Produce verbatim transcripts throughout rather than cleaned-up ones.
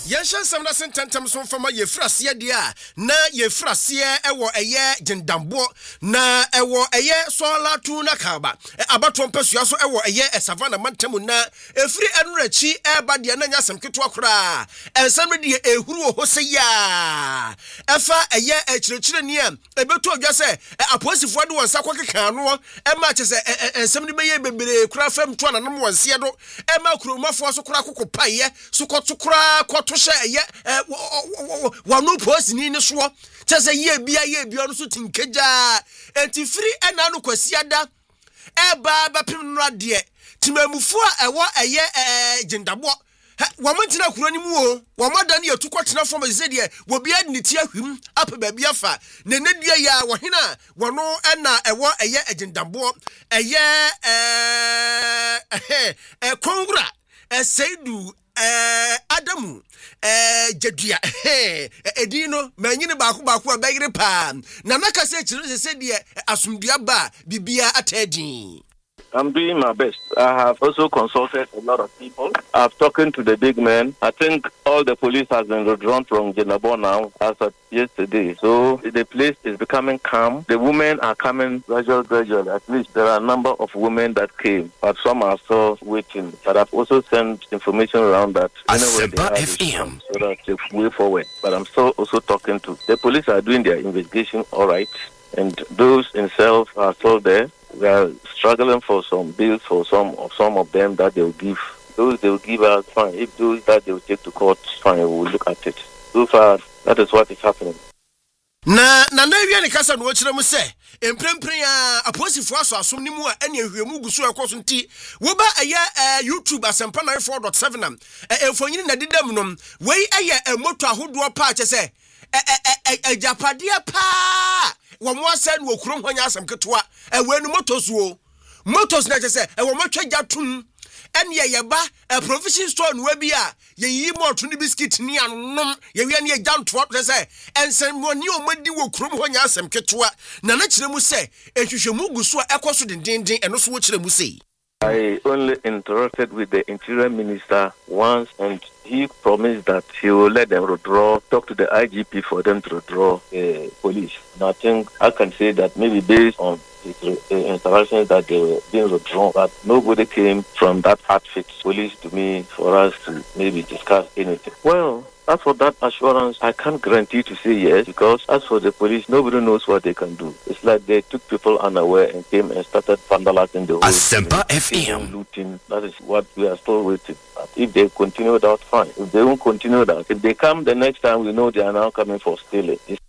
Yanshan Samna Sententam son from ye frasia dia, na ye frasia ewo eye jindambo, na ewo eye sola tuna kaba, abaton pesua so ewo eye savana mantemu na, e free enrechi e badia na nyasem ketwa kra, e samre die ehuru hose ya, efa eye e chirechire ni em, e beto odwa se aposifo de wonsa kwakeka no, e ma chese ensem de beye bebere kra fam to na no wonse do, e ma kuromafo so kra kokopaye, so koto kra koto ye wanu post ni ni so chese ye bia ye bia no so tinkeja enti free ena no kwasiada e ba ba pim no ade timamufu a ewo eye eh jindabo wamontina kuro ni mu o wamoda ne yatu kwatena fom zedie wo bia ni ti ahwim apa ba bia fa ne nedua ya wo hena wono ena ewo eye jindabo eye eh eh kongura eh seidu eh Adamu eh jedua eh edino manyine baako baako abegire pa na naka se chire se de asumdua ba bibia atadin. I'm doing my best. I have also consulted a lot of people. I've talked to the big men. I think all the police has been withdrawn from Jenabo now as of yesterday. So the place is becoming calm. The women are coming gradually, gradually. At least there are a number of women that came, but some are still waiting. But I've also sent information around that anyway they are F M. so that they way forward. But I'm still also talking to the police are doing their investigation all right, and those themselves are still there. We are struggling for some bills for some of some of them that they will give. Those they will give us, fine. If those that they will take to court, fine, we will look at it. So far, that is what is happening. Na na na wi ani kasa no kire mu se emprempren a aposifo aso asom ni mu a ene ahwemu gusu ekoso nti wo ba eye YouTube asempa nine four point seven am emfonyini na didam no wei eye moto ahodo pa che se e japadia pa wo mo asan wo kurom honya asem ketwa e we nu motos wo motos na che se e wo matwa jatum ene ye ba a provision store no bi a ye yi moto ni biscuit ni anom ye wi ane janto che se ensem mo ni o madi wo kurom honya asem ketwa na na kire mu se ehwehwemu gusu ekoso dindindin eno so wo kire mu se. I only interacted with the Interior Minister once, and he promised that he will let them withdraw, talk to the I G P for them to withdraw the uh, police. And I think I can say that maybe based on his uh, interactions that they were being withdrawn, but nobody came from that outfit police to me for us to maybe discuss anything. Well, as for that assurance, I can't guarantee to say yes, because as for the police, nobody knows what they can do. It's like they took people unaware and came and started vandalizing the whole Asempa F M. Looting. That is what we are still waiting. But if they continue that, fine. If they won't continue that, if they come the next time, we know they are now coming for stealing. It's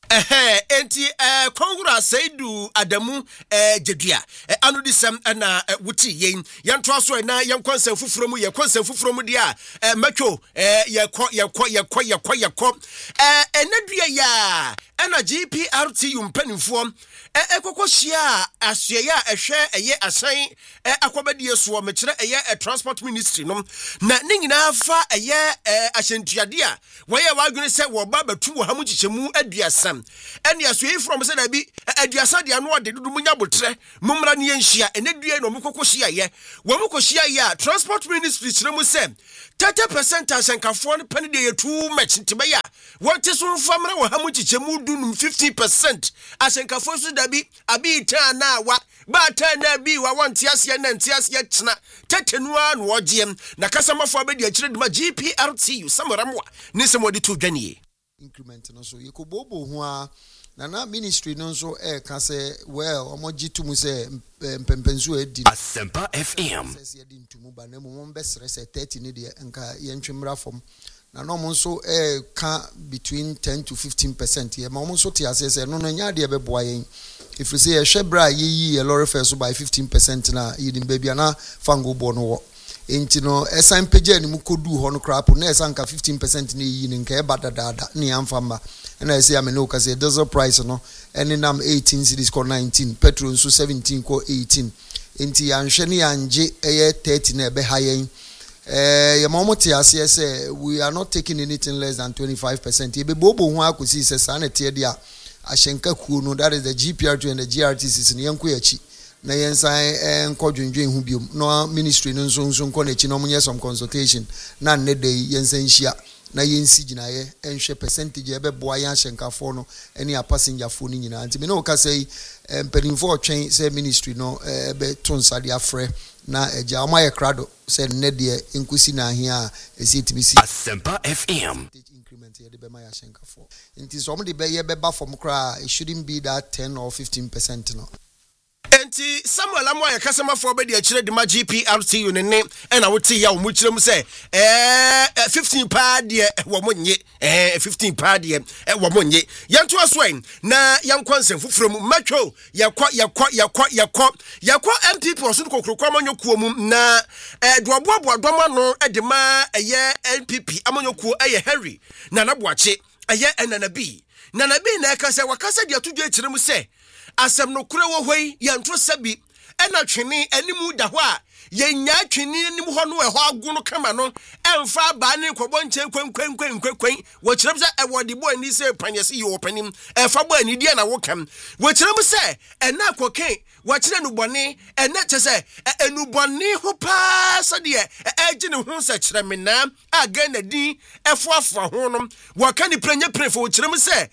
Eh enti eh kongura seidu Adamu eh jedua eh anu disem na wuti yen yanto aso na yen konsem fufuro mu ye konsem fufuro mu dia eh matwo eh ye ko ye ko ye ko ye ko ye ko eh enadua ya ena G P R T U mpanimfo eh ekokohia asue ya ehwe eye asan eh akobadie so me kire eye transport ministry no na ne nyina fa eye eh ahyentuade a woye wadwene se wo ba batu wo hamu chichemu aduasam ene asue from se na bi aduasa de ano de dudu munya botre mumra ne yenhia ene dua no mukokohia ye wo mukohia ye a transport ministry kire mu se thirty percent asenkafo ne pani de ye too much ntibaya wonte so famra wo hamu chichemu dunum fifty percent asenkafo so dabi abi ta na wa ba ta na bi wa wonte ase na nte ase tena tetenu anu ogiem na kasamafo abedi akire de ma G P R T U samoramwa ni se modi to dwanie increment no so yekobobo ho a na na ministry no so e ka se well omogitu mu se mpempenzu edi Asempa F M se edi ntumu ba na mu be sere se thirty ne de nka yentwemra fom na no mo so e ka between ten to fifteen percent ye ma mo so te ase se no no nya de be boa yen if you say a shebra ye ye lorry fare so by fifteen percent na yidin baby na fango bo no wo enti no esan page ani mu kodu ho no crap na esan ka fifteen percent na yi ni nka e badadada ni amfamba na ese am no ka say diesel price no eni nam eighteen cities ko nineteen petrol so seventeen ko eighteen enti anhwe ne anje eye thirty na ebe hayen eh yamomote ase say we are not taking anything less than twenty-five percent ye be bobo ho akosi se sa na te dia ahyenka kuo no, that is the G P R T and the G R T C ne yanko yachi na yensan enkodwendwen hu biom no ministry no nso nso nko na chi no munye some consultation na ne dey yensan hia na yensi ginaye enhwe percentage ebeboa yan hyenkafo no ene a passenger fo ni nyina nti me no ka say mpanimfo otwen say ministry no ebe to nsade afre na eja amaye krado say ne de enkusi na ahia a esi timisi Asempa F M increment ye de be ma ya hyenkafo nti so mo de be ye beba from kra it shouldn't be that ten or fifteen percent no. Enti Samuel Amoye kasema for be de akire de ma G P R T U ne ne na wote ya wo mu kire mu se eh fifteen pa de wo monye eh fifteen pa de wo monye yanto asoen na yankwansem fufuro mu matwo yakwa yakwa yakwa yakwa yakwa M P P osu kokrokwa amanyokuo mu na eh doaboabo adoma no de ma eye N P P amanyokuo eye Harry na naboache eye enanabi nanabi na kasa wakasa de atudwa akire mu se asem no kure wo hoi yanto sabi ena twene animu da ho a yenya twene animu ho no e ho agu no kama no emfa ba ne kobo nche kwankwan kwankwan wo kirem se e wodi boy ni se panyese yi wo panim e fa boy ni dia na wo kam wo kirem se ena koken wo kire no bone ena che se enu bone ho pa so de e agi ne ho se kirem na aga na din efoafo ho no wo ka ni prenya prefo wo kirem se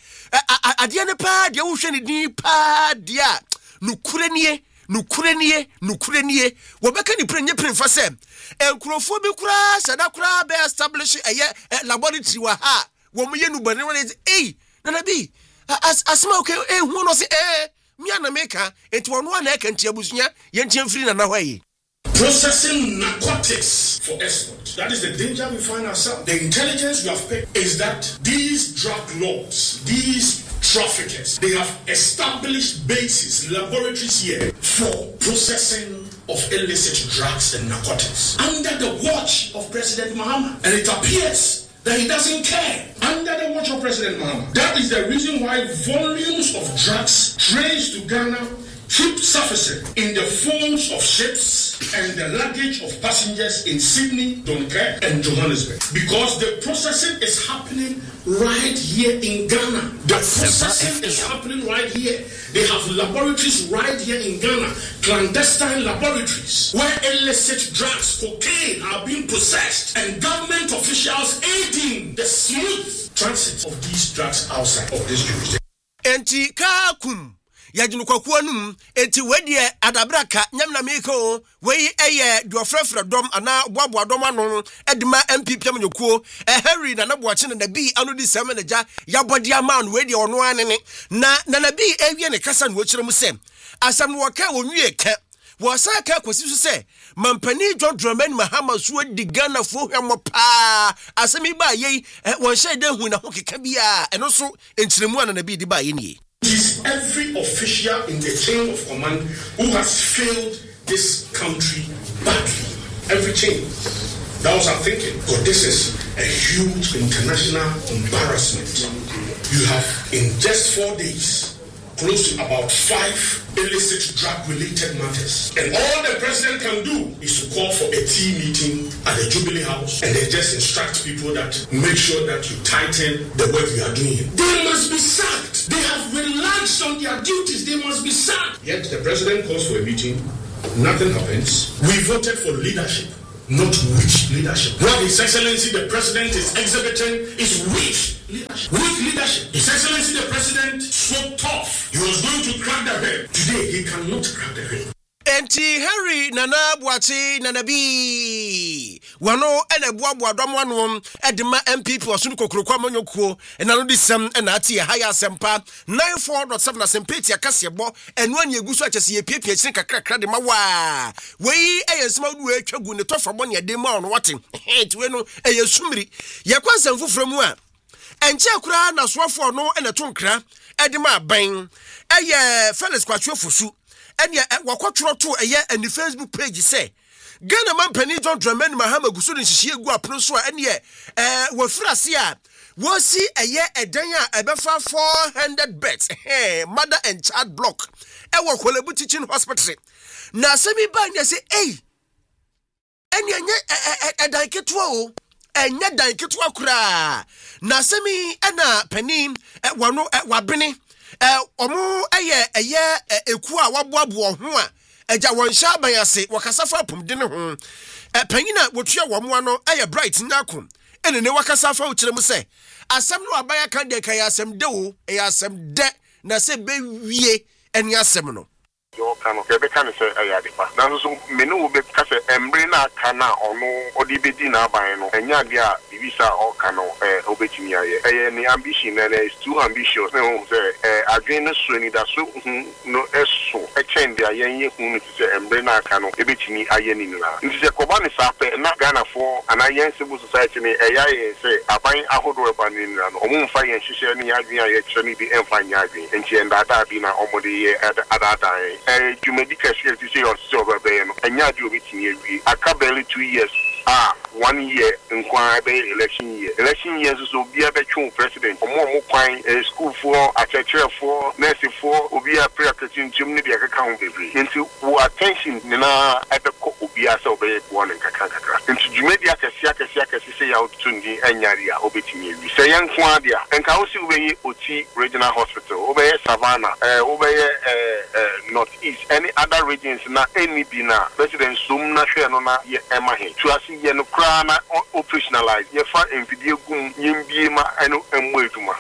ade ne pa de wo hwe ne din pa dia nukurenie nukurenie nukurenie wo beka ni prenye prenfa se enkrofo bi kura sada kura be establish eye laboratory wa ha wo mo ye nubane wo eh nana bi asma okay eh hu no se eh mi ana meka enti wono ana eka ntia busunya ye ntia mfiri na na hwaye. Processing narcotics for export. That is the danger we find ourselves. The intelligence we have picked is that these drug lords, these traffickers, they have established bases, laboratories here for processing of illicit drugs and narcotics under the watch of President Mahama. And it appears that he doesn't care under the watch of President Mahama. That is the reason why volumes of drugs traced to Ghana keep surfacing in the forms of ships and the luggage of passengers in Sydney, Dunkirk, and Johannesburg. Because the processing is happening right here in Ghana. The processing is happening right here. They have laboratories right here in Ghana, clandestine laboratories, where illicit drugs, cocaine, are being processed, and government officials aiding the smooth transit of these drugs outside of this jurisdiction. Enti kakum. Yajinu kwakuwa num enti wedie adabraka nyamna miko wei eye duofrefre dom ana boabo adom ano edima M P P amnyokuo e Harry na naboache na bi anu di semeneja yabodi ama no wedie ono anene na na na bi ewie ne kasa no wokire mu sem asam no waka wonwie ka wosa ka kwasi so se mampani John Dramani Mahama so di Ghana fo hwemo pa asami ba yei won hye da hu na ho keka bia eno so enchiremu ana na bi di ba ye nie. It is every official in the chain of command who has failed this country badly. Every chain. That was our thinking. But this is a huge international embarrassment. You have, in just four days, close to about five illicit drug-related matters. And all the president can do is to call for a tea meeting at the Jubilee House and then just instruct people that make sure that you tighten the work you are doing. They must be sacked. They have relaxed on their duties. They must be sacked. Yet the president calls for a meeting. Nothing happens. We voted for leadership, not weak leadership. What His Excellency the President is exhibiting is weak leadership. Weak leadership. His Excellency the President spoke tough. He was going to crack the head. Today, he cannot crack the head. Enti Harry nana boache nana bi wano ene boabo adom wano edema M P P osun kokrokwa amanyokuo ena no disem ena ati haya sempa ninety-four point seven asempeti akasebo enu anya eguso achese ye piepie chine kakrakra de mawa wei eyensema du atwagu ne tofabo ne de ma ono wate enti no eye sumri ye kwansam fufuramu a enche kura na soafo no ena tonkra edema ban eye Felix Kwatwe Fosu enya wakotro to eye and the Facebook page say Ghana man pani John Dramani Mahama gusu ni hihie gu apno so ene eh wafrase a wo si eye edan a ebefa four hundred beds eh mother and child block e wo Kolebu Teaching Hospital na semi ba nya say eh enya enya edan ketwa o enya dan ketwa kura na semi ena pani wano wabene eh omo eye eye eku a waboabo ho a eja won sha ban ase wakasafa pomde ne ho eh panyina wotua wo mo ano eye bright nakom ene ne wakasa fa ukire mu se asem no abaya kan de kan asem de wo e asem de na se be wie ene asem no yo kanu ke be kan se ayade pa na so me no be ka se embre na kana ono odi be di na ban no enya de a bibisa o kanu eh obetimi aye eh ni ambition na is too ambitious no say eh adwen no so ni da so no eso e chen de aye yen hu ni se embre na kanu e betimi aye ni nla nti se koba ni sa pe na Ghana for and ayen civil society ni eh aye say aban ahodo e ba ni nla no omo mfa yen hihye ni adwen aye kire ni bi emfa nya adwen nti enda da bi na omode ye ada da eh jumedika share to say on silver bay no enya di obetimi awie aka barely two years ah one year nkwa be election year election years so bia be twu president omo omo kwan school for achechere for nurse for obi a prayer kitchen gym ni bia kaka ho bebre nti wo attention ni na ebeko obi a say obey one nkaka kaka nti jumedi akasia akasia akasia say ya otundi enyari a obetimi awie say yankwa dia enka wo si obeyi oti regional hospital obeyi savannah eh obeyi eh north east any other regions na any bi na president sum na hwe no na ye ema he tuasi ye no kra na operationalize ye fa envidie gum yembie ma eno emu eduma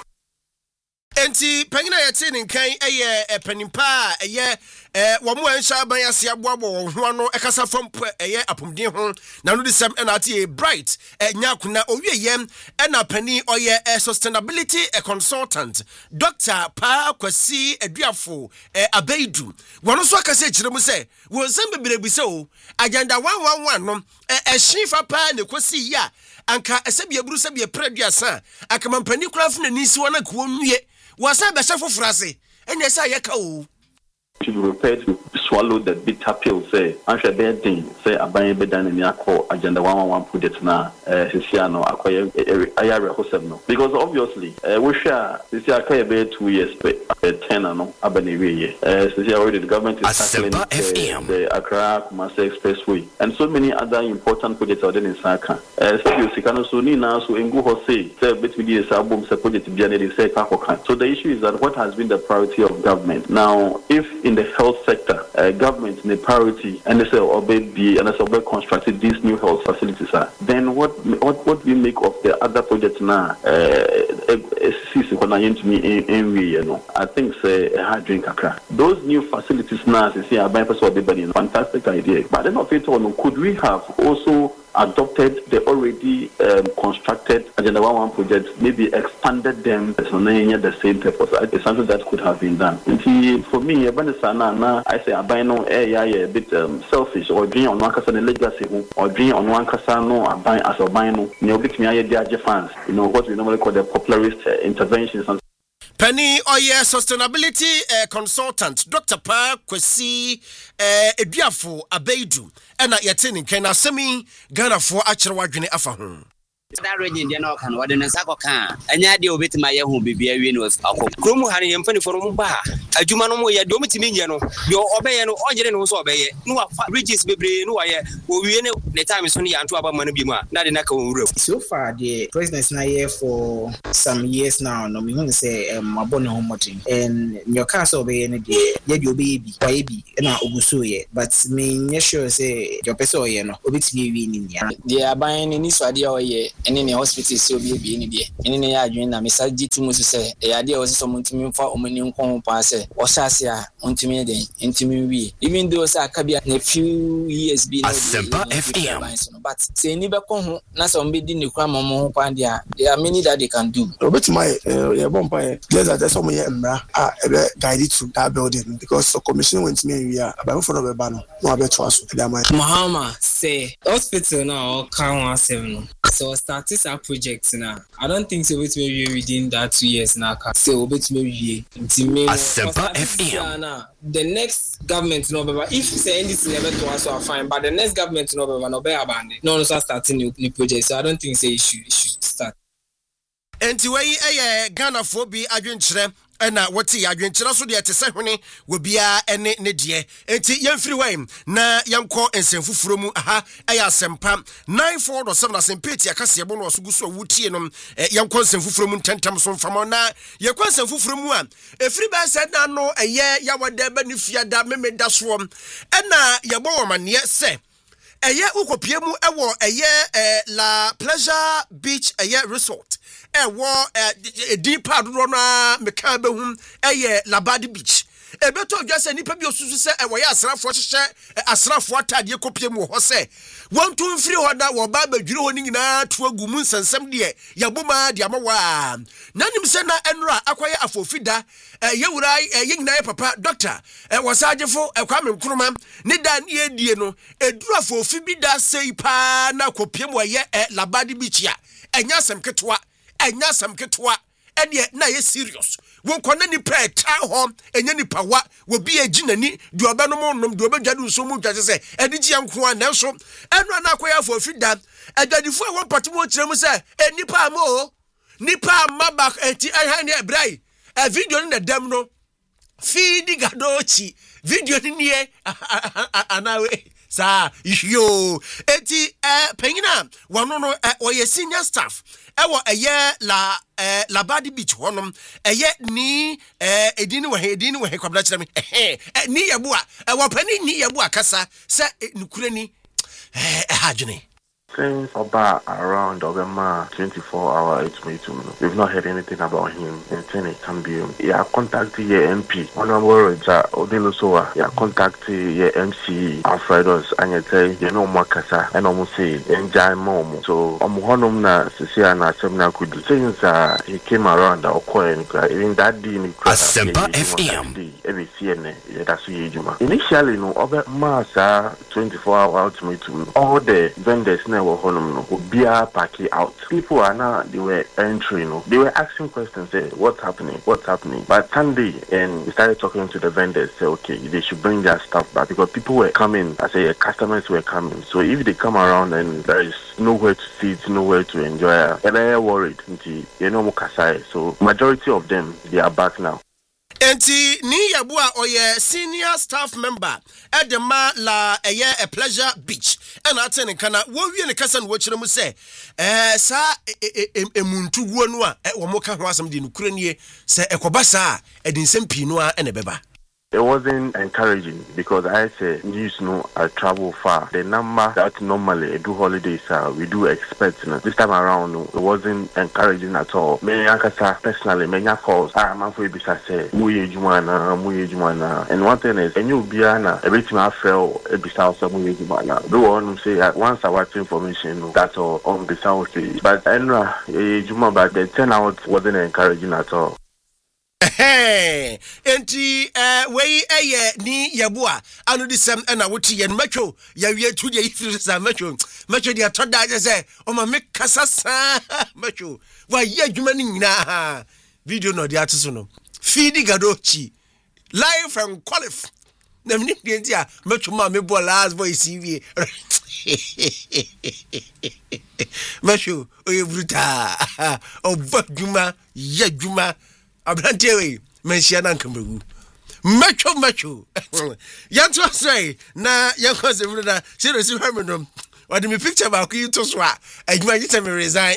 enti panyina yete ne nkan eye epanimpa eye eh womo ansha ban ase aboabo won ho no ekasa fam eye apomden ho na no disem na ate bright nyakuna owieyem na pani oye sustainability consultant Doctor Pa Kwasi Aduafo Abeidu wono so akase kire mu se wo nsem bebrebe se o agenda one one one no ehyin fa pa ne kwasi ya anka esebie buru sebie preduasa akama pani kura funa nisi wona ko nwie wasa be shafo frase enya sa yeka o should be prepared to swallow the bitter pill say and should be thing say aban be dan ni akọ agenda one one one project na eh sisiano akoye ayare hosem no because obviously uh, we share this year akoye be two years pe ten no abane we eh sisia already the government is tackling the, the Accra Kumasi Expressway and so many other important projects are in Saka eh so you see can so ni na so engu ho say say between the sabom say project bi na dey say kakokan so the issue is that what has been the priority of government now if in the health sector, uh, government in the priority, and they say obey and they say constructed these new health facilities are. Then what what what we make of the other projects now? I think say a hard drink akra. Those new facilities now, see, are buying for everybody. Fantastic idea, but then of it all, could we have also adopted the already um, constructed Agenda one one projects, maybe expanded them so they the same purpose? It's something that could have been done. And see, for me, I say I buy no a bit um, selfish or dream on one casa legacy or dream on one casa no I buy as a buy no you know bit me idea fans you know what we normally call the popularist uh, interventions and Penny Oye sustainability uh, consultant Doctor Pa Kwasi uh, Aduafo Abeidu ena yete ne nkan asemi Ghana for akere wadwene afa ho that region dey no kan wode nsa koka anya de obetima ye ho bibia wi no akọ kromu hare yemfani for mu ba adwuma no mo ye de omitimi nye no de obeye no onyere no so obeye no wa regions bebre no wa ye owie ne the time so ne yanto aba manu bi mu a na de naka wonwura so far the president na here for some years now no me hu say um abone ho motin and your car so obeye ne de ye de obeye bi wa ye bi na oguso ye but me nye sure say your person ye no obetimi wi ni nia de aban ni so ade oye ene ne hospital so bi bi ni de ene ne ya adwen na mesaji tumu so say e ade o so montimi mfa omani nkon pa say o shase a ontimi den entimi wi even though say akabia na few years bi na F M but say ni be kon ho na so mbe di ne kwa mamo ho pa dia there are many that they can do obetima e bompa e there's that some ye mra ah e be guide to that building because the commission went me wi a ba for no be ba no no be to aso e am Mahama say hospital now can one seven no so start this project now I don't think so wait maybe within that two years now so wait maybe F M the next government no be if say anything never to us are fine but the next government no be no be abandon no no start starting new, new project so I don't think say it should, it should start enti wey eh Ghana for bi adwenkyere ena woti adwenkyere so de tese hwene wo bia ene ne de enti yemfiri wai na yanko ensenfufuro mu aha eya asempa nine four seven asempeti akase ebo no so guso wutie no yanko ensenfufuro mu tentam so mfama na yekwa ensenfufuro mu a efiri ba said na no eye ya wada ba ni fiada memeda so ena yebo wo mane se eye ukopie mu ewo eye La Pleasure Beach eye resort ewo deep pad do na meka behum eye Labadi Beach ebeto dwase nipa bi osusu se ewo ya asrafo hyehye asrafo atade kopie mu ho se wontu mfiri ho da wo ba badwire ho nyina to agumu nsensem de yaboma de amawa nanim se na enra akwaye afofida yewura yenyina ye papa doctor wasagefo ekwame nkruma ne da ne edie no eduru afofi bi da sei pa na kopie mu ye Labadi Beach ya enya sem ketwa enya sem ketwa ene na ye serious won kona ni pa ta ho enya ni pawa wo bi aginani de obanom nom de obadwadu so mu dwase se edi gi anko a na so eno na akoya fo fida adwadifo e won patimo kiremu se enipa mo nipa mabak enti ehane ebrai a video ni dem no feed gadochi video ni nie anawe sa yo eti eh pengina wano no oye senior staff ewo eye la eh Labadi Beach honom eye ni eh edini we edini we kwabla kire me eh ni yebua ewo pani ni yebua kasa se nukure ni eh hajene. Since about around Obama twenty-four hour ultimatum, we've not heard anything about him. And then it can be, yeah, contacted your M P, Honorable Roger Odelosowa, yeah, contacted your M C Alfredos, and you say, you know, Makasa, and almost say, enjoy mom. So, I'm honum na Sisia na Semna could since uh, he came around the Okoye, even that day, Asempa F M. Every C N A, that's Yejuma. Initially, no, over Masa twenty-four hour ultimatum, all the vendors now. Beer party out. People are now, they were entering, they were asking questions, say, what's happening, what's happening. But Sunday, and we started talking to the vendors, say, okay, they should bring their stuff back because people were coming, I say, customers were coming. So if they come around and there is nowhere to sit, nowhere to enjoy, and they are worried, you know, Mukasai. So majority of them, they are back now. Enti ni yabua oye senior staff member edema la eye a Pleasure Beach and aten kana wo wie ne kasa no kire mu se eh sa emuntu guo no a wo mo ka ho asem di no kure nie se ekoba sa edinsem pi no a ene beba. It wasn't encouraging because I say news no I travel far. The number that normally I do holidays uh, we do expect you know, this time around no, it wasn't encouraging at all. Me akasa personally me nya calls ah man for bisa say muye juma na muye juma na and one thing is enyu bia na everything I felt e bisa so muye juma na. Do one say uh, once I watch information no, that's all on the south but enra e juma but the turnout wasn't encouraging at all. Hey, enti eh wey eye ni yabua anu disem na woti yen macho ya wie tu de ifiri sa macho macho de atoda je se o ma me kasasa macho wa ye adwuma ni nyina video no de atiso no feed gadochi live and qualif na mni de ntia macho ma me bo last voice wie macho o ye bruta o baduma ye adwuma Abrantewe mention Ankambu. Macho macho. Yanto say na yanko se brother seriously hermanum. What do me picture about you to swa? And you might me resign.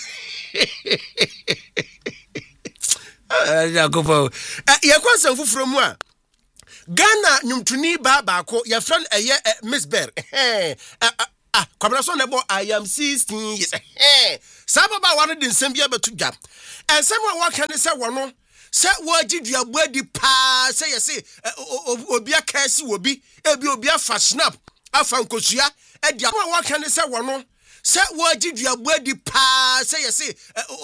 Uh go for yakwa from one. Ghana nyumtuni ba ba ko your friend a year Miss Bear. Ah, kwabra nebo I am sixteen years. Eh, sababa one din sembia betu jam. And someone what can say one say what did you body pa say you say obia kasi obi ebi obia fa snap afa nkosua e dia what can say one say what did you body pa say you say